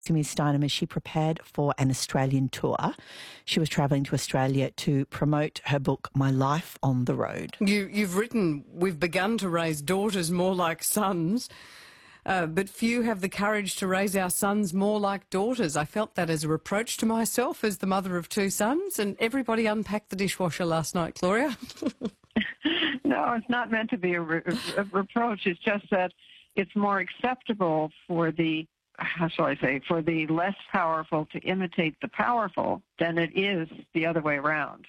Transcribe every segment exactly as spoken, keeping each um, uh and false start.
Miz Steinem as she prepared for an Australian tour. She was travelling to Australia to promote her book, My Life on the Road. You, you've written, we've begun to raise daughters more like sons, uh, but few have the courage to raise our sons more like daughters. I felt that as a reproach to myself as the mother of two sons, and everybody unpacked the dishwasher last night, Gloria. No, it's not meant to be a, re- a reproach. It's just that it's more acceptable for the how shall I say, for the less powerful to imitate the powerful than it is the other way around.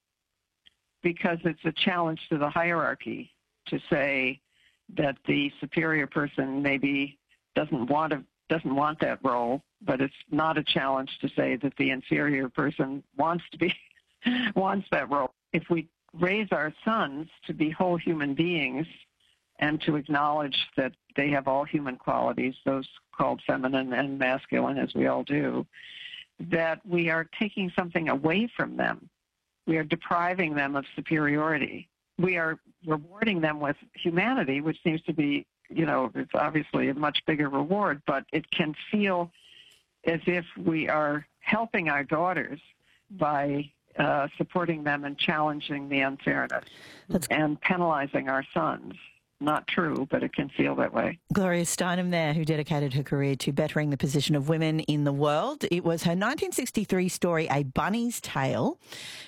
Because it's a challenge to the hierarchy to say that the superior person maybe doesn't want to, doesn't want that role, but it's not a challenge to say that the inferior person wants to be wants that role. If we raise our sons to be whole human beings and to acknowledge that they have all human qualities, those called feminine and masculine, as we all do, that we are taking something away from them. We are depriving them of superiority. We are rewarding them with humanity, which seems to be, you know, it's obviously a much bigger reward, but it can feel as if we are helping our daughters by uh, supporting them and challenging the unfairness That's... and penalizing our sons. Not true, but it can feel that way. Gloria Steinem there, who dedicated her career to bettering the position of women in the world. It was her nineteen sixty-three story, A Bunny's Tale,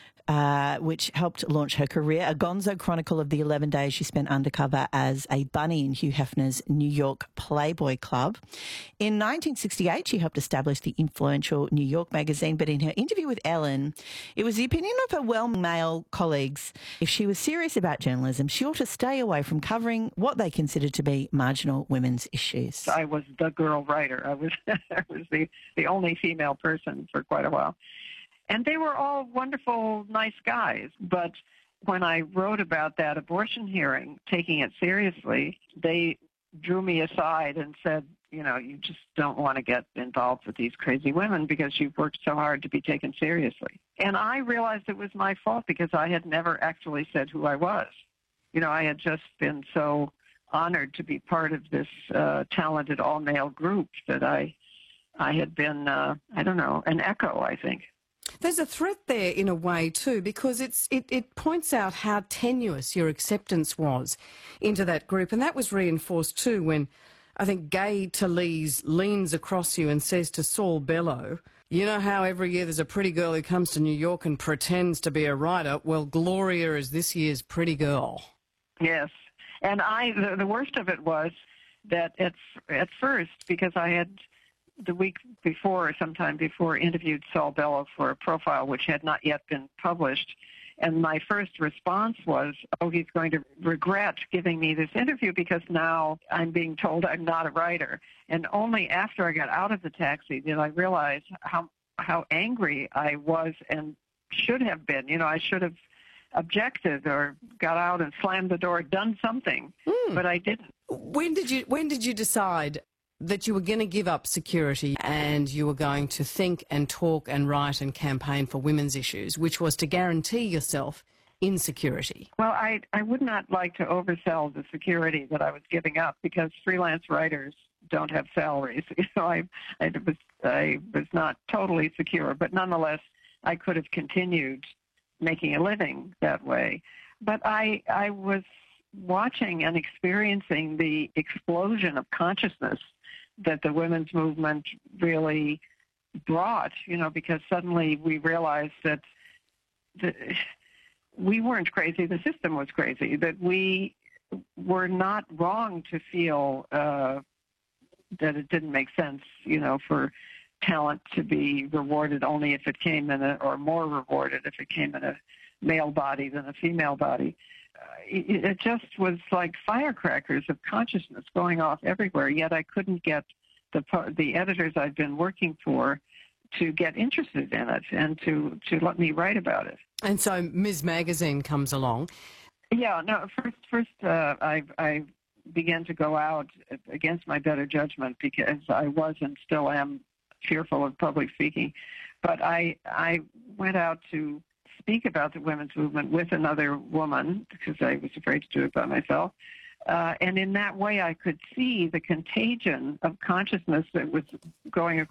uh, which helped launch her career, a gonzo chronicle of the eleven days she spent undercover as a bunny in Hugh Hefner's New York Playboy Club. In nineteen sixty-eight, she helped establish the influential New York magazine, but in her interview with Ellen, it was the opinion of her well-male colleagues, if she was serious about journalism, she ought to stay away from covering what they considered to be marginal women's issues. I was the girl writer. I was, I was the, the only female person for quite a while. And they were all wonderful, nice guys. But when I wrote about that abortion hearing, taking it seriously, they drew me aside and said, you know, you just don't want to get involved with these crazy women because you've worked so hard to be taken seriously. And I realized it was my fault because I had never actually said who I was. You know, I had just been so honored to be part of this uh, talented all-male group that I, I had been, uh, I don't know, an echo, I think. There's a threat there in a way too, because it's it, it points out how tenuous your acceptance was into that group. And that was reinforced too when I think Gay Talese leans across you and says to Saul Bellow, you know how every year there's a pretty girl who comes to New York and pretends to be a writer? Well, Gloria is this year's pretty girl. Yes. And I, the, the worst of it was that at, at first, because I had the week before or sometime before interviewed Saul Bellow for a profile which had not yet been published. And my first response was, oh, he's going to regret giving me this interview because now I'm being told I'm not a writer. And only after I got out of the taxi did I realize how how angry I was and should have been. You know, I should have objected or got out and slammed the door, done something, mm. but I didn't. When did you when did you decide that you were going to give up security and you were going to think and talk and write and campaign for women's issues, which was to guarantee yourself in security? Well, I, I would not like to oversell the security that I was giving up because freelance writers don't have salaries. You know, I, I, was, I was not totally secure, but nonetheless, I could have continued making a living that way. But I, I was watching and experiencing the explosion of consciousness that the women's movement really brought, you know, because suddenly we realized that the, we weren't crazy, the system was crazy, that we were not wrong to feel uh, that it didn't make sense, you know, for talent to be rewarded only if it came in a, or more rewarded if it came in a male body than a female body. It, it just was like firecrackers of consciousness going off everywhere, yet I couldn't get the the editors I'd been working for to get interested in it and to, to let me write about it. And so Miz Magazine comes along. Yeah, no, first, first uh, I, I began to go out against my better judgment because I was and still am fearful of public speaking. But I, I went out to speak about the women's movement with another woman because I was afraid to do it by myself. Uh, and in that way, I could see the contagion of consciousness that was going across